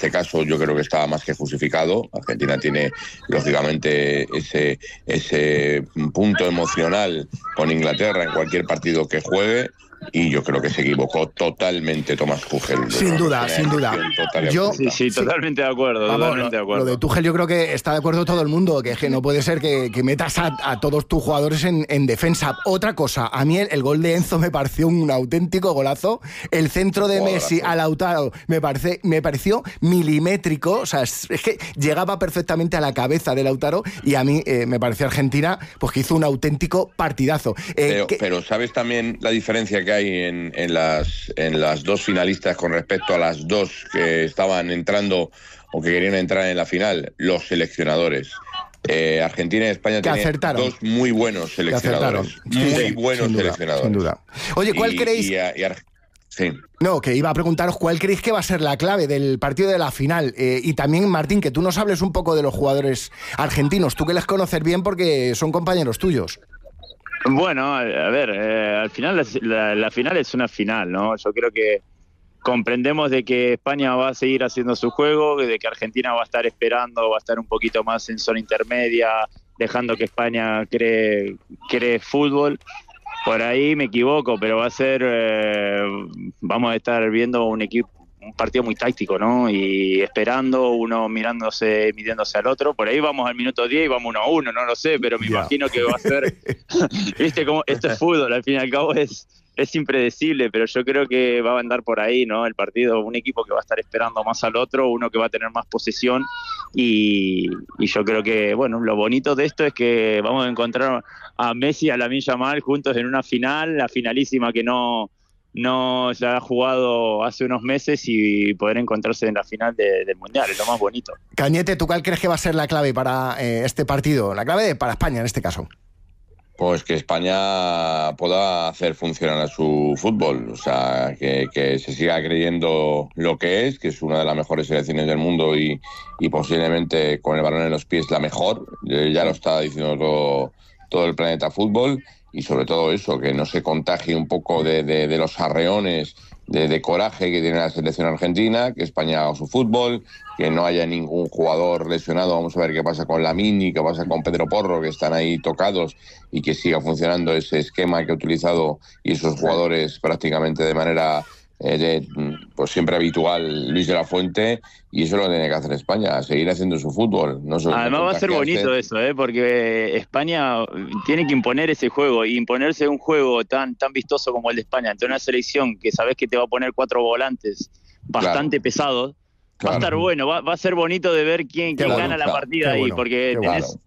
este caso yo creo que estaba más que justificado. Argentina tiene, lógicamente, ese punto emocional con Inglaterra en cualquier partido que juegue, y yo creo que se equivocó totalmente Tomás Tuchel. Sin duda. Sí, totalmente de acuerdo. Vamos, totalmente de acuerdo. Lo de Tuchel yo creo que está de acuerdo todo el mundo, que no puede ser que metas a todos tus jugadores en defensa. Otra cosa, a mí el gol de Enzo me pareció un auténtico golazo. El centro de Messi a Lautaro me pareció milimétrico. O sea, es que llegaba perfectamente a la cabeza de Lautaro, y a mí me pareció Argentina pues que hizo un auténtico partidazo. Pero ¿sabes también la diferencia que hay en las dos finalistas con respecto a las dos que estaban entrando o que querían entrar en la final? Los seleccionadores. Argentina y España tienen dos muy buenos seleccionadores. Muy buenos seleccionadores. Sin duda. Oye, ¿cuál creéis? Sí. No, que iba a preguntaros cuál creéis que va a ser la clave del partido de la final. Y también, Martín, que tú nos hables un poco de los jugadores argentinos. Tú que les conoces bien porque son compañeros tuyos. Bueno, a ver, al final la final es una final, ¿no? Yo creo que comprendemos de que España va a seguir haciendo su juego, de que Argentina va a estar esperando, va a estar un poquito más en zona intermedia, dejando que España cree fútbol. Por ahí me equivoco, pero va a ser, vamos a estar viendo un partido muy táctico, ¿no? Y esperando, uno midiéndose al otro. Por ahí vamos al minuto 10 y vamos 1-1, no lo sé, pero me imagino que va a ser, viste, como esto es fútbol, al fin y al cabo es impredecible, pero yo creo que va a andar por ahí, ¿no? El partido, un equipo que va a estar esperando más al otro, uno que va a tener más posesión, y yo creo que, bueno, lo bonito de esto es que vamos a encontrar a Messi y a Lamine Yamal juntos en una final, la finalísima que no se ha jugado hace unos meses, y poder encontrarse en la final del Mundial, es lo más bonito. Cañete, ¿tú cuál crees que va a ser la clave para este partido? La clave para España en este caso. Pues que España pueda hacer funcionar a su fútbol, o sea, que se siga creyendo lo que es una de las mejores selecciones del mundo y posiblemente con el balón en los pies la mejor. Ya lo está diciendo todo el planeta fútbol. Y sobre todo eso, que no se contagie un poco de los arreones de coraje que tiene la selección argentina, que España haga su fútbol, que no haya ningún jugador lesionado. Vamos a ver qué pasa con Lamine y qué pasa con Pedro Porro, que están ahí tocados, y que siga funcionando ese esquema que ha utilizado y esos jugadores prácticamente de manera pues siempre habitual, Luis de la Fuente, y eso lo tiene que hacer España, seguir haciendo su fútbol. Además va a ser bonito eso, porque España tiene que imponer ese juego, y imponerse un juego tan vistoso como el de España ante una selección que sabes que te va a poner 4 volantes bastante pesados. Va a estar bueno, va a ser bonito de ver quién gana la partida ahí, porque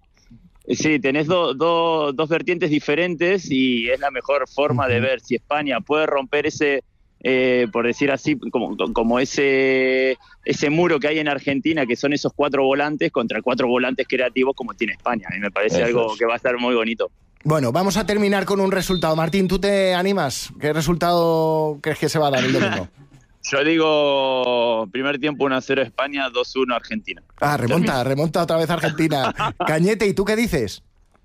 tenés dos vertientes diferentes, y es la mejor forma de ver si España puede romper ese, por decir así, como ese muro que hay en Argentina, que son esos 4 volantes contra 4 volantes creativos como tiene España. Y me parece algo que va a estar muy bonito. Bueno, vamos a terminar con un resultado. Martín, ¿tú te animas? ¿Qué resultado crees que se va a dar el domingo? Yo digo, primer tiempo 1-0 España, 2-1 Argentina. Remonta otra vez Argentina. Cañete, ¿y tú qué dices?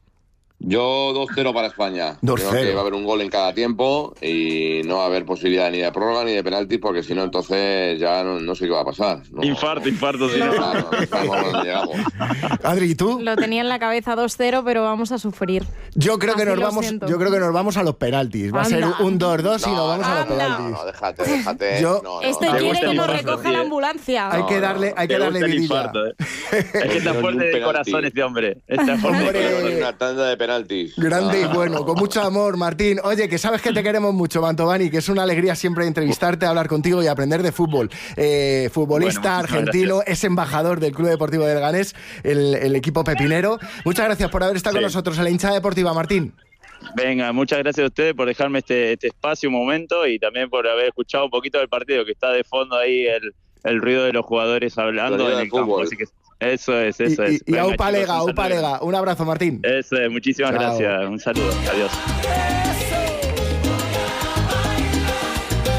Yo 2-0 para España. 2-0. Creo que va a haber un gol en cada tiempo y no va a haber posibilidad ni de prórroga ni de penalti, porque si no, entonces ya no sé qué va a pasar. Infarto, si no. Claro, no llegamos. Adri, ¿y tú? Lo tenía en la cabeza 2-0, pero vamos a sufrir. Yo creo que nos vamos a los penaltis. Va a ser un 2-2 y nos vamos a los penaltis. No, déjate. Este quiere que nos recoja la ambulancia. Hay que darle vidilla. Infarto, Es que está fuerte de corazón este hombre. Está fuerte de una tanda de penaltis. Grande y bueno, con mucho amor, Martín. Oye, que sabes que te queremos mucho, Mantovani, que es una alegría siempre entrevistarte, hablar contigo y aprender de fútbol. Futbolista argentino, gracias. Es embajador del Club Deportivo de Leganés, el equipo pepinero. Muchas gracias por haber estado con nosotros en la hinchada deportiva, Martín. Venga, muchas gracias a ustedes por dejarme este espacio un momento, y también por haber escuchado un poquito del partido, que está de fondo ahí el ruido de los jugadores hablando en el campo. Así que eso es. Y aupa lega. Un abrazo, Martín. Eso es, muchísimas gracias. Un saludo, adiós.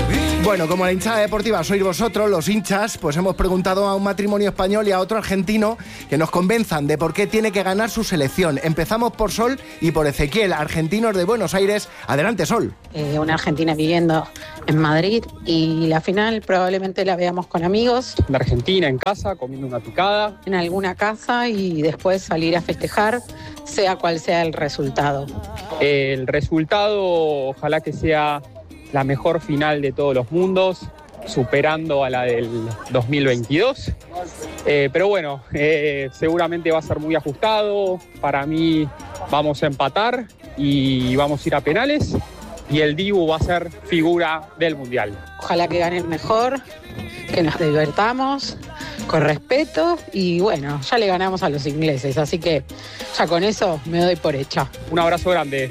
Bueno, como la hinchada deportiva sois vosotros, los hinchas, pues hemos preguntado a un matrimonio español y a otro argentino que nos convenzan de por qué tiene que ganar su selección. Empezamos por Sol y por Ezequiel, argentinos de Buenos Aires. Adelante, Sol. Una argentina viviendo en Madrid y la final probablemente la veamos con amigos. La Argentina en casa, comiendo una picada. En alguna casa y después salir a festejar, sea cual sea el resultado. El resultado ojalá que sea la mejor final de todos los mundos, superando a la del 2022. Pero bueno, seguramente va a ser muy ajustado. Para mí vamos a empatar y vamos a ir a penales. Y el Dibu va a ser figura del Mundial. Ojalá que gane el mejor, que nos divertamos con respeto y bueno, ya le ganamos a los ingleses, así que ya con eso me doy por hecha. Un abrazo grande.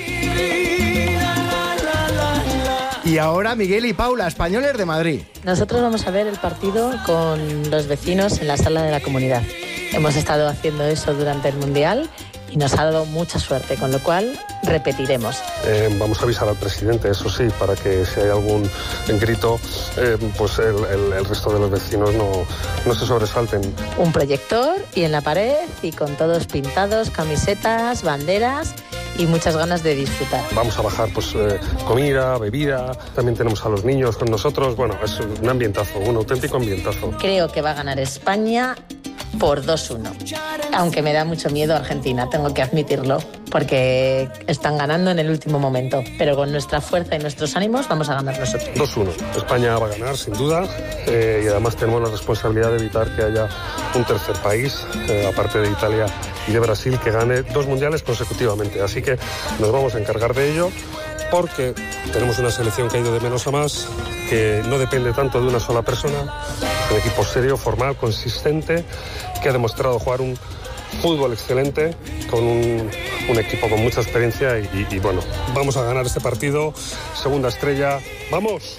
Y ahora Miguel y Paula, españoles de Madrid. Nosotros vamos a ver el partido con los vecinos en la sala de la comunidad. Hemos estado haciendo eso durante el Mundial y nos ha dado mucha suerte, con lo cual repetiremos. Vamos a avisar al presidente, eso sí, para que si hay algún grito, pues el resto de los vecinos no se sobresalten. Un proyector y en la pared y con todos pintados, camisetas, banderas y muchas ganas de disfrutar. Vamos a bajar pues comida, bebida, también tenemos a los niños con nosotros. Bueno, es un ambientazo, un auténtico ambientazo. Creo que va a ganar España por 2-1. Aunque me da mucho miedo Argentina, tengo que admitirlo, porque están ganando en el último momento. Pero con nuestra fuerza y nuestros ánimos vamos a ganar nosotros. 2-1. España va a ganar, sin duda, y además tenemos la responsabilidad de evitar que haya un tercer país, aparte de Italia y de Brasil, que gane 2 mundiales consecutivamente. Así que nos vamos a encargar de ello, porque tenemos una selección que ha ido de menos a más, que no depende tanto de una sola persona, un equipo serio, formal, consistente, que ha demostrado jugar un fútbol excelente, con un equipo con mucha experiencia y bueno, vamos a ganar este partido, segunda estrella, ¡vamos!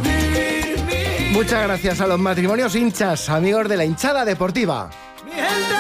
Muchas gracias a los matrimonios hinchas, amigos de la hinchada deportiva.